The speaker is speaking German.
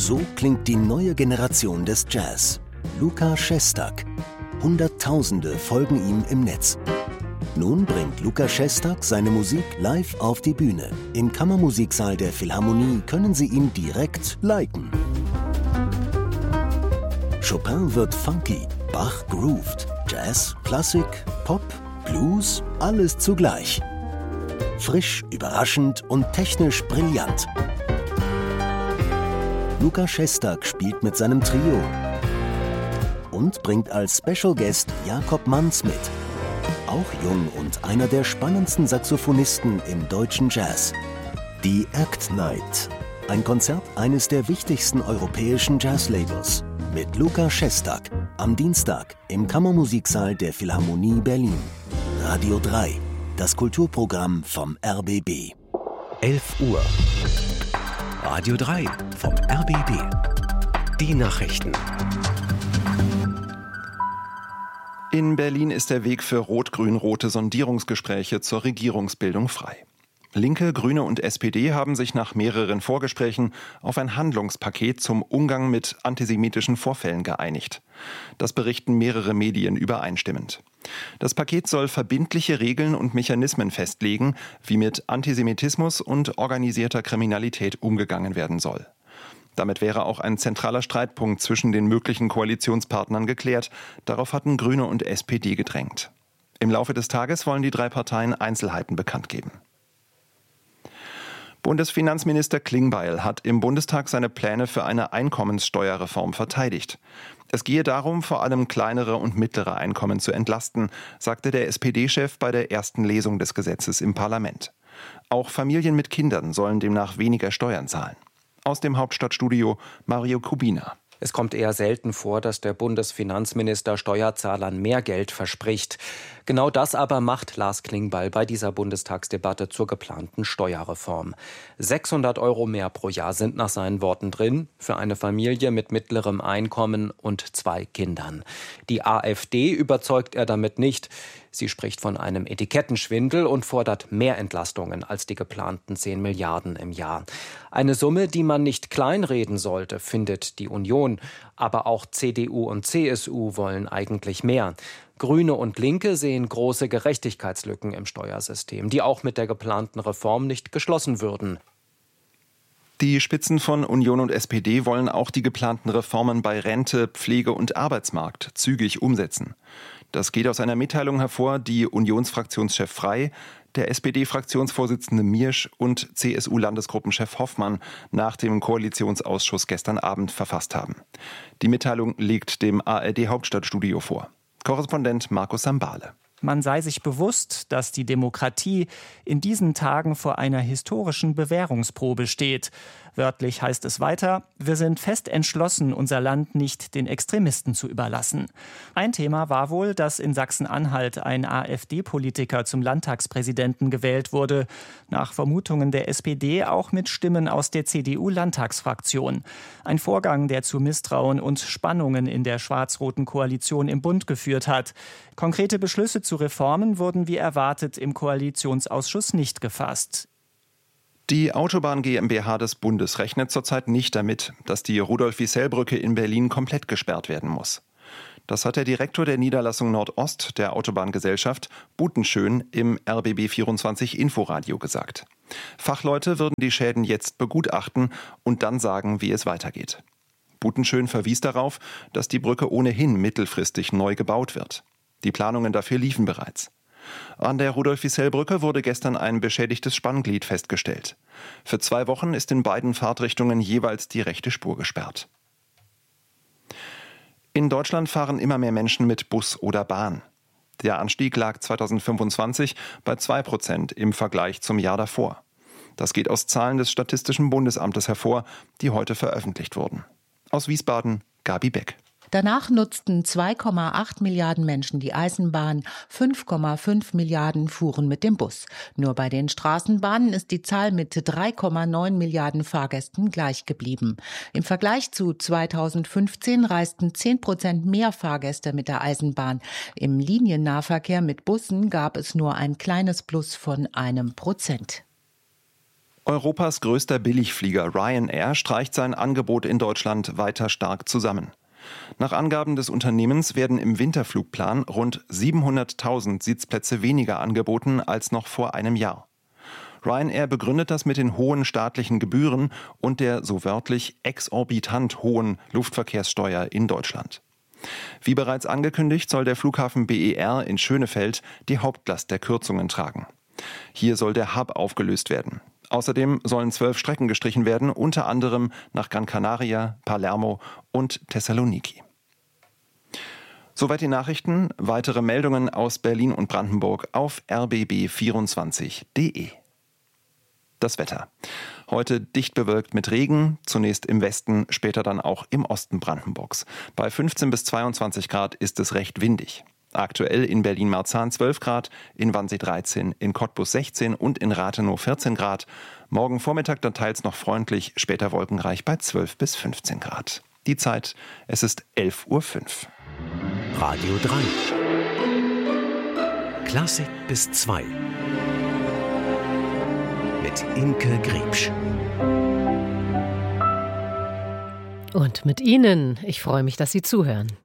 So klingt die neue Generation des Jazz. Lukas Šestak. Hunderttausende folgen ihm im Netz. Nun bringt Lukas Šestak seine Musik live auf die Bühne. Im Kammermusiksaal der Philharmonie können Sie ihn direkt liken. Chopin wird funky, Bach grooved, Jazz, Klassik, Pop, Blues, alles zugleich. Frisch, überraschend und technisch brillant. Lukas Šestak spielt mit seinem Trio und bringt als Special Guest Jakob Manz mit. Auch jung und einer der spannendsten Saxophonisten im deutschen Jazz. Die Act Night. Ein Konzert eines der wichtigsten europäischen Jazzlabels. Mit Lukas Šestak. Am Dienstag im Kammermusiksaal der Philharmonie Berlin. Radio 3. Das Kulturprogramm vom RBB. 11 Uhr. Radio 3 vom RBB. Die Nachrichten. In Berlin ist der Weg für rot-grün-rote Sondierungsgespräche zur Regierungsbildung frei. Linke, Grüne und SPD haben sich nach mehreren Vorgesprächen auf ein Handlungspaket zum Umgang mit antisemitischen Vorfällen geeinigt. Das berichten mehrere Medien übereinstimmend. Das Paket soll verbindliche Regeln und Mechanismen festlegen, wie mit Antisemitismus und organisierter Kriminalität umgegangen werden soll. Damit wäre auch ein zentraler Streitpunkt zwischen den möglichen Koalitionspartnern geklärt. Darauf hatten Grüne und SPD gedrängt. Im Laufe des Tages wollen die drei Parteien Einzelheiten bekannt geben. Bundesfinanzminister Klingbeil hat im Bundestag seine Pläne für eine Einkommenssteuerreform verteidigt. Es gehe darum, vor allem kleinere und mittlere Einkommen zu entlasten, sagte der SPD-Chef bei der ersten Lesung des Gesetzes im Parlament. Auch Familien mit Kindern sollen demnach weniger Steuern zahlen. Aus dem Hauptstadtstudio Mario Kubina. Es kommt eher selten vor, dass der Bundesfinanzminister Steuerzahlern mehr Geld verspricht. Genau das aber macht Lars Klingbeil bei dieser Bundestagsdebatte zur geplanten Steuerreform. 600 € mehr pro Jahr sind nach seinen Worten drin für eine Familie mit mittlerem Einkommen und 2 Kindern. Die AfD überzeugt er damit nicht. Sie spricht von einem Etikettenschwindel und fordert mehr Entlastungen als die geplanten 10 Milliarden im Jahr. Eine Summe, die man nicht kleinreden sollte, findet die Union. Aber auch CDU und CSU wollen eigentlich mehr. Grüne und Linke sehen große Gerechtigkeitslücken im Steuersystem, die auch mit der geplanten Reform nicht geschlossen würden. Die Spitzen von Union und SPD wollen auch die geplanten Reformen bei Rente, Pflege und Arbeitsmarkt zügig umsetzen. Das geht aus einer Mitteilung hervor, die Unionsfraktionschef Frey, der SPD-Fraktionsvorsitzende Miersch und CSU-Landesgruppenchef Hoffmann nach dem Koalitionsausschuss gestern Abend verfasst haben. Die Mitteilung liegt dem ARD-Hauptstadtstudio vor. Korrespondent Markus Sambale. Man sei sich bewusst, dass die Demokratie in diesen Tagen vor einer historischen Bewährungsprobe steht. Wörtlich heißt es weiter: Wir sind fest entschlossen, unser Land nicht den Extremisten zu überlassen. Ein Thema war wohl, dass in Sachsen-Anhalt ein AfD-Politiker zum Landtagspräsidenten gewählt wurde. Nach Vermutungen der SPD auch mit Stimmen aus der CDU-Landtagsfraktion. Ein Vorgang, der zu Misstrauen und Spannungen in der schwarz-roten Koalition im Bund geführt hat. Konkrete Beschlüsse zu Reformen wurden wie erwartet im Koalitionsausschuss nicht gefasst. Die Autobahn GmbH des Bundes rechnet zurzeit nicht damit, dass die Rudolf-Wissell-Brücke in Berlin komplett gesperrt werden muss. Das hat der Direktor der Niederlassung Nordost der Autobahngesellschaft, Butenschön, im RBB24 Inforadio gesagt. Fachleute würden die Schäden jetzt begutachten und dann sagen, wie es weitergeht. Butenschön verwies darauf, dass die Brücke ohnehin mittelfristig neu gebaut wird. Die Planungen dafür liefen bereits. An der Rudolf-Wissell-Brücke wurde gestern ein beschädigtes Spannglied festgestellt. Für 2 Wochen ist in beiden Fahrtrichtungen jeweils die rechte Spur gesperrt. In Deutschland fahren immer mehr Menschen mit Bus oder Bahn. Der Anstieg lag 2025 bei 2% im Vergleich zum Jahr davor. Das geht aus Zahlen des Statistischen Bundesamtes hervor, die heute veröffentlicht wurden. Aus Wiesbaden, Gabi Beck. Danach nutzten 2,8 Milliarden Menschen die Eisenbahn, 5,5 Milliarden fuhren mit dem Bus. Nur bei den Straßenbahnen ist die Zahl mit 3,9 Milliarden Fahrgästen gleich geblieben. Im Vergleich zu 2015 reisten 10% mehr Fahrgäste mit der Eisenbahn. Im Liniennahverkehr mit Bussen gab es nur ein kleines Plus von 1%. Europas größter Billigflieger Ryanair streicht sein Angebot in Deutschland weiter stark zusammen. Nach Angaben des Unternehmens werden im Winterflugplan rund 700.000 Sitzplätze weniger angeboten als noch vor einem Jahr. Ryanair begründet das mit den hohen staatlichen Gebühren und der so wörtlich exorbitant hohen Luftverkehrssteuer in Deutschland. Wie bereits angekündigt, soll der Flughafen BER in Schönefeld die Hauptlast der Kürzungen tragen. Hier soll der Hub aufgelöst werden. Außerdem sollen 12 Strecken gestrichen werden, unter anderem nach Gran Canaria, Palermo und Thessaloniki. Soweit die Nachrichten. Weitere Meldungen aus Berlin und Brandenburg auf rbb24.de. Das Wetter. Heute dicht bewölkt mit Regen, zunächst im Westen, später dann auch im Osten Brandenburgs. Bei 15 bis 22 Grad ist es recht windig. Aktuell in Berlin-Marzahn 12 Grad, in Wannsee 13, in Cottbus 16 und in Rathenow 14 Grad. Morgen Vormittag dann teils noch freundlich, später wolkenreich bei 12 bis 15 Grad. Die Zeit, es ist 11:05 Uhr. Radio 3. Klassik bis 2. Mit Imke Griebsch. Und mit Ihnen. Ich freue mich, dass Sie zuhören.